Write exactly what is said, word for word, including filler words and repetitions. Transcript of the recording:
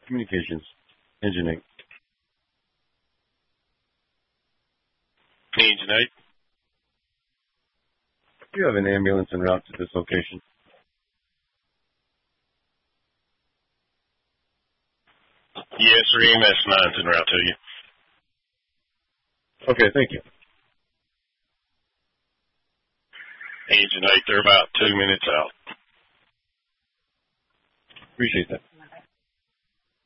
Communications. Engine eight. Engine eight. Do you have an ambulance en route to this location? Yes, sir. E M S nine's en route to you. Okay, thank you. Engine eight, they're about two minutes out. Appreciate that.